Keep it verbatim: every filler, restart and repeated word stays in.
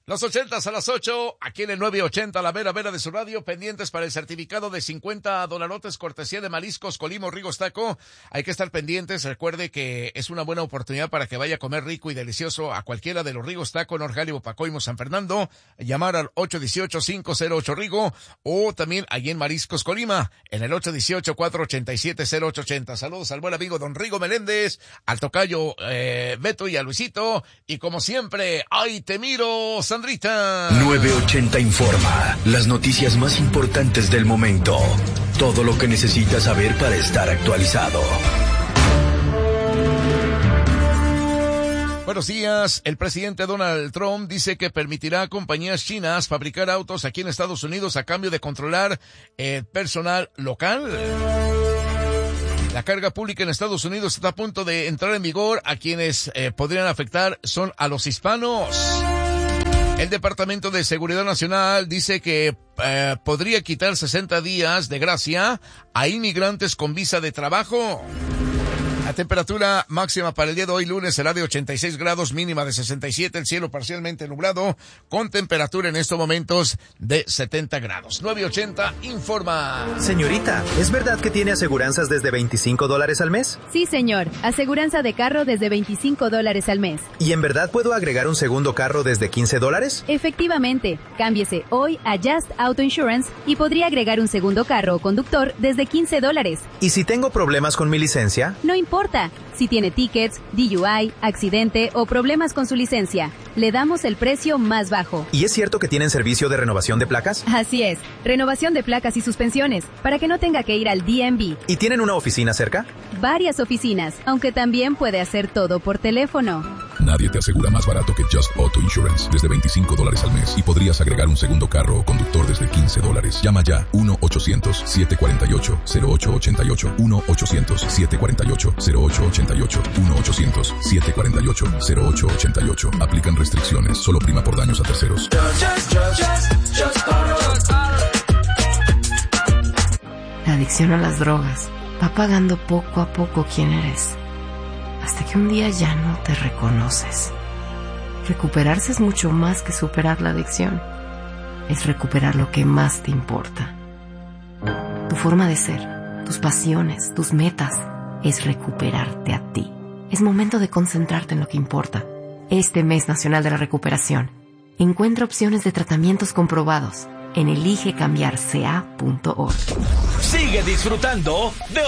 Los ochentas a las ocho, aquí en el nueve ochenta, la vera vera de su radio, pendientes para el certificado de cincuenta dolarotes, cortesía de Mariscos Colima Rigos Taco. Hay que estar pendientes, recuerde que es una buena oportunidad para que vaya a comer rico y delicioso a cualquiera de los Rigos Taco, Norjali, Bopacoimo, San Fernando. Llamar al ocho uno ocho, cinco cero ocho Rigo, o también allí en Mariscos Colima, en el ocho uno ocho, cuatro ocho siete, cero ocho ocho cero. Saludos al buen amigo don Rigo Meléndez, al tocayo eh, Beto y a Luisito, y como siempre, ¡ay, te miro, Sandrita! nueve ochenta informa las noticias más importantes del momento. Todo lo que necesitas saber para estar actualizado. Buenos días. El presidente Donald Trump dice que permitirá a compañías chinas fabricar autos aquí en Estados Unidos a cambio de controlar el personal local. La carga pública en Estados Unidos está a punto de entrar en vigor. A quienes eh, podrían afectar son a los hispanos. El Departamento de Seguridad Nacional dice que eh, podría quitar sesenta días de gracia a inmigrantes con visa de trabajo. La temperatura máxima para el día de hoy, lunes, será de ochenta y seis grados, mínima de sesenta y siete, el cielo parcialmente nublado, con temperatura en estos momentos de setenta grados. nueve ochenta informa. Señorita, ¿es verdad que tiene aseguranzas desde veinticinco dólares al mes? Sí, señor. Aseguranza de carro desde veinticinco dólares al mes. ¿Y en verdad puedo agregar un segundo carro desde quince dólares? Efectivamente. Cámbiese hoy a Just Auto Insurance y podría agregar un segundo carro o conductor desde quince dólares. ¿Y si tengo problemas con mi licencia? No importa. Si tiene tickets, D U I, accidente o problemas con su licencia, le damos el precio más bajo. ¿Y es cierto que tienen servicio de renovación de placas? Así es, renovación de placas y suspensiones, para que no tenga que ir al D M V. ¿Y tienen una oficina cerca? Varias oficinas, aunque también puede hacer todo por teléfono. Nadie te asegura más barato que Just Auto Insurance, desde veinticinco dólares al mes, y podrías agregar un segundo carro o conductor desde quince dólares. Llama ya, uno ochocientos, siete cuatro ocho, cero ocho ocho ocho, uno ochocientos, siete cuatro ocho, cero ocho ocho ocho, uno ochocientos, siete cuatro ocho, cero ocho ocho ocho. Aplican restricciones, solo prima por daños a terceros. La adicción a las drogas va pagando poco a poco quién eres, hasta que un día ya no te reconoces. Recuperarse es mucho más que superar la adicción. Es recuperar lo que más te importa. Tu forma de ser, tus pasiones, tus metas, es recuperarte a ti. Es momento de concentrarte en lo que importa. Este mes nacional de la recuperación, encuentra opciones de tratamientos comprobados en elige cambiar c a punto org. Sigue disfrutando de